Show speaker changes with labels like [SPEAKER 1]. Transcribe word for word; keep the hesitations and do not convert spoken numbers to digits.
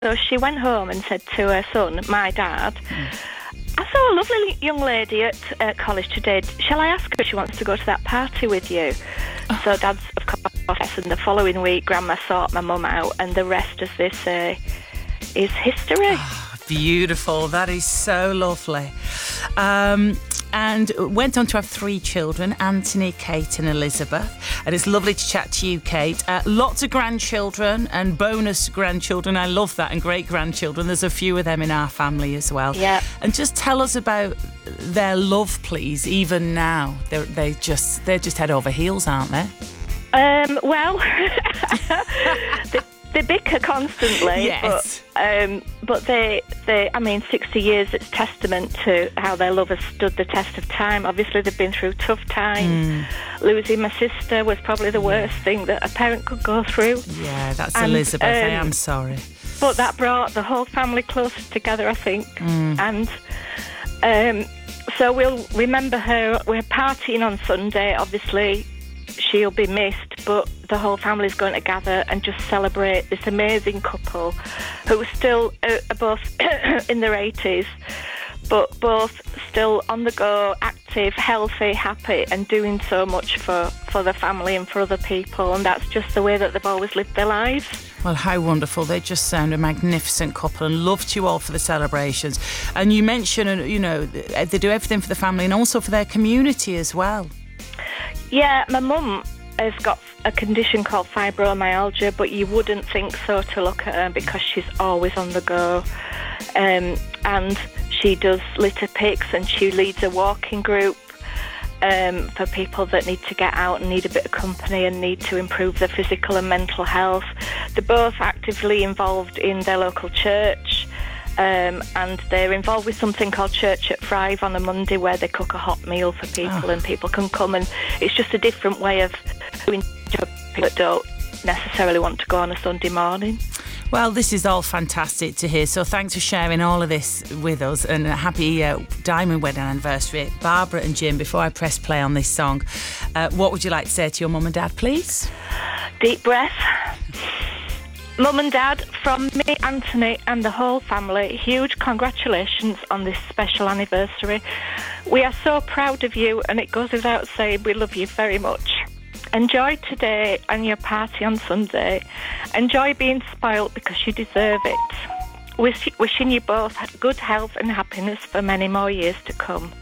[SPEAKER 1] So she went home and said to her son, my dad, mm. I saw a lovely young lady at uh, college today. Shall I ask her if she wants to go to that party with you? Oh. So Dad's, of course, and the following week, Grandma sought my mum out, and the rest, as they say, is history.
[SPEAKER 2] Oh, beautiful. That is so lovely. Um, and went on to have three children, Anthony, Kate and Elizabeth. And it's lovely to chat to you, Kate. Uh, lots of grandchildren and bonus grandchildren. I love that. And great-grandchildren. There's a few of them in our family as well.
[SPEAKER 1] Yeah.
[SPEAKER 2] And just tell us about their love, please, even now. They're, they just, they're just head over heels, aren't they?
[SPEAKER 1] Um, well, they, they bicker constantly.
[SPEAKER 2] Yes.
[SPEAKER 1] But, um, but they, they, I mean, sixty years, it's testament to how their love has stood the test of time. Obviously, they've been through tough times. Mm. Losing my sister was probably the worst yeah. thing that a parent could go through.
[SPEAKER 2] Yeah, that's
[SPEAKER 1] and,
[SPEAKER 2] Elizabeth.
[SPEAKER 1] Um,
[SPEAKER 2] I am sorry.
[SPEAKER 1] But that brought the whole family closer together, I think. Mm. And um, so we'll remember her. We're partying on Sunday, obviously. She'll be missed, but the whole family's going to gather and just celebrate this amazing couple who are still uh, both in their eighties, but both still on the go, active, healthy, happy, and doing so much for, for the family and for other people. And that's just the way that they've always lived their lives.
[SPEAKER 2] Well, how wonderful. They just sound a magnificent couple, and love to you all for the celebrations. And you mentioned, you know, they do everything for the family and also for their community as well.
[SPEAKER 1] Yeah, my mum has got a condition called fibromyalgia, but you wouldn't think so to look at her because she's always on the go. Um, and she does litter picks, and she leads a walking group um, for people that need to get out and need a bit of company and need to improve their physical and mental health. They're both actively involved in their local church. Um, and they're involved with something called Church at Five on a Monday, where they cook a hot meal for people oh. and people can come, and it's just a different way of doing for people that don't necessarily want to go on a Sunday morning.
[SPEAKER 2] Well, this is all fantastic to hear, so thanks for sharing all of this with us, and a happy uh, diamond wedding anniversary. Barbara and Jim, before I press play on this song, uh, what would you like to say to your mum and dad, please?
[SPEAKER 1] Deep breath. Mum and Dad, from me, Anthony, and the whole family, huge congratulations on this special anniversary. We are so proud of you, and it goes without saying we love you very much. Enjoy today and your party on Sunday. Enjoy being spoilt because you deserve it. Wish, wishing you both good health and happiness for many more years to come.